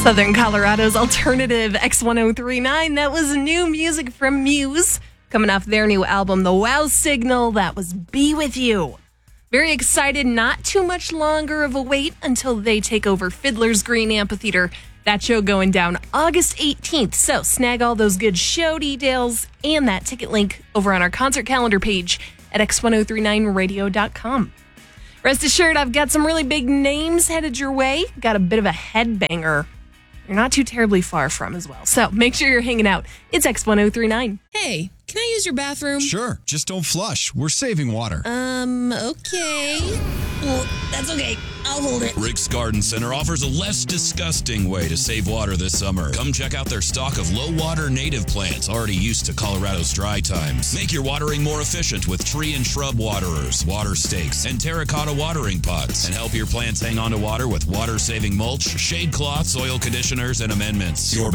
Southern Colorado's alternative X1039. That was new music from Muse, coming off their new album, The Wow Signal. That was Be With You. Very excited, not too much longer of a wait until they take over Fiddler's Green Amphitheater. That show going down August 18th. So snag all those good show details and that ticket link over on our concert calendar page at x1039radio.com. Rest assured, I've got some really big names headed your way. Got a bit of a headbanger you're not too terribly far from as well. So make sure you're hanging out. It's X1039. Hey, can I use your bathroom? Sure, just don't flush. We're saving water. Okay. Well, that's okay. I'll hold it. Rick's Garden Center offers a less disgusting way to save water this summer. Come check out their stock of low-water native plants already used to Colorado's dry times. Make your watering more efficient with tree and shrub waterers, water stakes, and terracotta watering pots. And help your plants hang on to water with water-saving mulch, shade cloths, soil conditioners, and amendments. Your